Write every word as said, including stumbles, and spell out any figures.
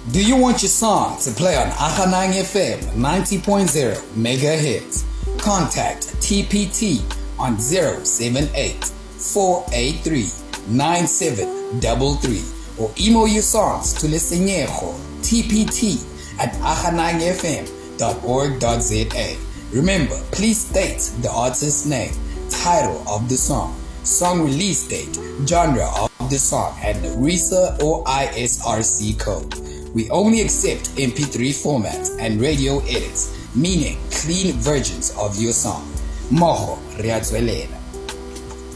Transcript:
Do you want your song to play on Akhanang F M ninety point zero megahertz? Contact T P T on zero seven eight, four eight three, nine seven three three or email your songs to Lesenyejo T P T at akhanang f m dot org dot z a. Remember, please state the artist's name, title of the song, song release date, genre of the song, and the R I S A or I S R C code. We only accept M P three formats and radio edits, meaning clean versions of your song. Moho Riazuelela.